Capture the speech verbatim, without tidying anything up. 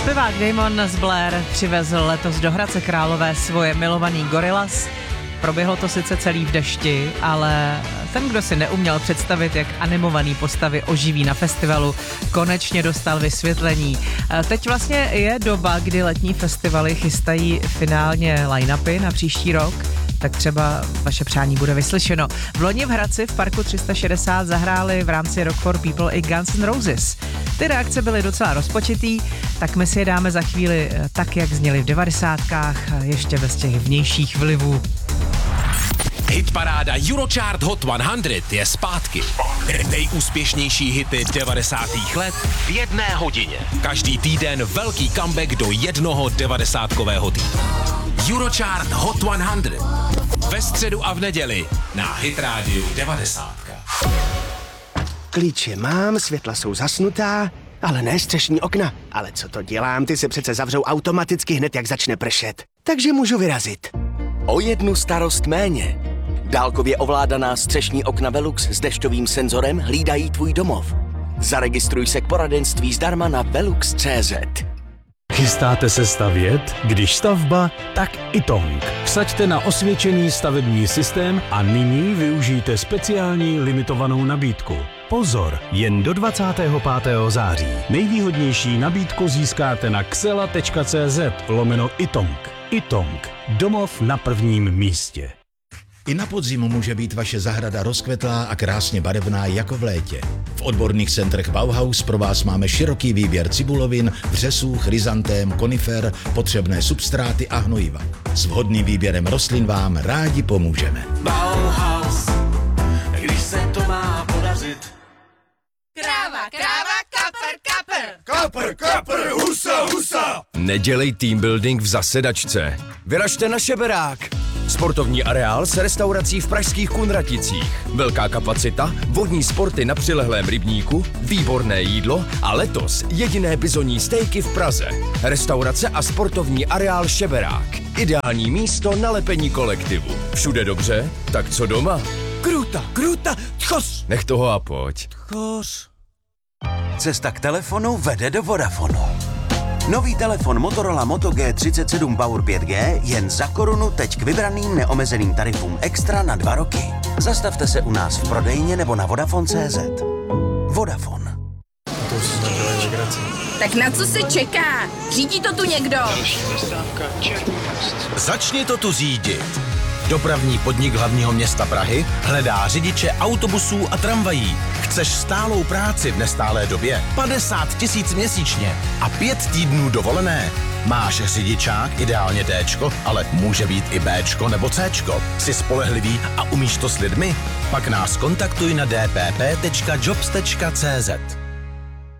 Zpěvák Damon z Blair přivezl letos do Hradce Králové svoje milovaný Gorillaz. Proběhlo to sice celý v dešti, ale ten, kdo si neuměl představit, jak animovaný postavy oživí na festivalu, konečně dostal vysvětlení. Teď vlastně je doba, kdy letní festivaly chystají finálně line-upy na příští rok, tak třeba vaše přání bude vyslyšeno. V loni v Hradci v Parku tři sta šedesát zahráli v rámci Rock for People i Guns N' Roses. Ty reakce byly docela rozpočitý, tak my si je dáme za chvíli tak, jak zněly v devadesátkách, ještě bez těch vnějších vlivů. Hitparáda Eurochart Hot sto je zpátky. Nejúspěšnější hity devadesátých let v jedné hodině. Každý týden velký comeback do jednoho devadesátkového týdne. Eurochart Hot sto. Ve středu a v neděli na Hitrádiu devadesátka. Klíče mám, světla jsou zasnutá, ale ne střešní okna. Ale co to dělám, ty se přece zavřou automaticky hned, jak začne pršet. Takže můžu vyrazit. O jednu starost méně. Dálkově ovládaná střešní okna Velux s dešťovým senzorem hlídají tvůj domov. Zaregistruj se k poradenství zdarma na velux tečka cé zet. Chystáte se stavět? Když stavba, tak iTong. Vsaďte na osvědčený stavební systém a nyní využijte speciální limitovanou nabídku. Pozor, jen do dvacátého pátého září. Nejvýhodnější nabídku získáte na xela tečka cé zet lomeno iTong. iTong. Domov na prvním místě. I na podzim může být vaše zahrada rozkvetlá a krásně barevná jako v létě. V odborných centrech Bauhaus pro vás máme široký výběr cibulovin, vřesů, chryzantém, konifer, potřebné substráty a hnojiva. S vhodným výběrem rostlin vám rádi pomůžeme. Bauhaus, když se to má podařit. Kráva, kráva, kapr, kapr. Kapr, kapr, husa, husa. Nedělej team building v zasedačce. Vyražte na Šeberák. Sportovní areál s restaurací v pražských Kunraticích. Velká kapacita, vodní sporty na přilehlém rybníku, výborné jídlo a letos jediné bizonní stejky v Praze. Restaurace a sportovní areál Šeberák. Ideální místo na lepení kolektivu. Všude dobře, tak co doma? Kruta, kruta, tchos. Nech toho a pojď. Tchos. Cesta k telefonu vede do Vodafonu. Nový telefon Motorola Moto G třicet sedm Power pět G jen za korunu teď k vybraným neomezeným tarifům extra na dva roky. Zastavte se u nás v prodejně nebo na Vodafone tečka cé zet. Vodafone. Tak na co se čeká? Řídí to tu někdo? Začni to tu řídit. Dopravní podnik hlavního města Prahy hledá řidiče autobusů a tramvají. Chceš stálou práci v nestálé době? padesát tisíc měsíčně a pět týdnů dovolené. Máš řidičák, ideálně Dčko, ale může být i Bčko nebo Cčko. Jsi spolehlivý a umíš to s lidmi? Pak nás kontaktuj na d p p tečka jobs tečka cé zet.